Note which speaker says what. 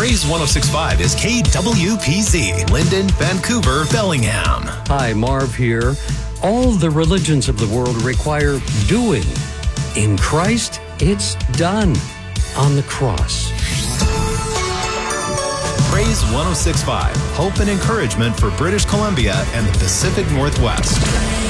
Speaker 1: Praise 106.5 is KWPZ, Linden, Vancouver, Bellingham.
Speaker 2: Hi, Marv here. All the religions of the world require doing. In Christ, it's done on the cross.
Speaker 1: Praise 106.5, hope and encouragement for British Columbia and the Pacific Northwest.